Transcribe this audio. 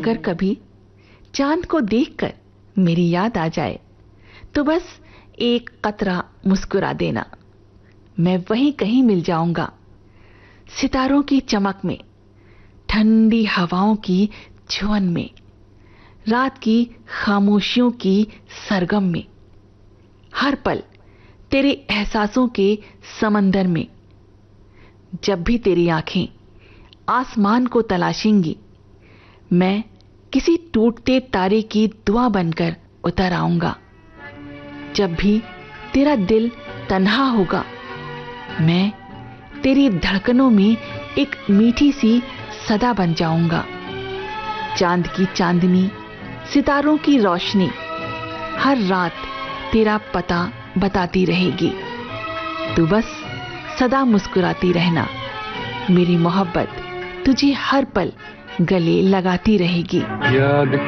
अगर कभी चांद को देखकर मेरी याद आ जाए तो बस एक कतरा मुस्कुरा देना। मैं वहीं कहीं मिल जाऊंगा, सितारों की चमक में, ठंडी हवाओं की छुअन में, रात की खामोशियों की सरगम में, हर पल तेरे एहसासों के समंदर में। जब भी तेरी आंखें आसमान को तलाशेंगी, मैं किसी टूटते तारे की दुआ बनकर उतर आऊंगा। जब भी तेरा दिल तन्हा होगा, मैं तेरी धड़कनों में एक मीठी सी सदा बन जाऊंगा। चांद की चांदनी, सितारों की रोशनी, हर रात तेरा पता बताती रहेगी। तू बस सदा मुस्कुराती रहना, मेरी मोहब्बत तुझे हर पल गले लगाती रहेगी।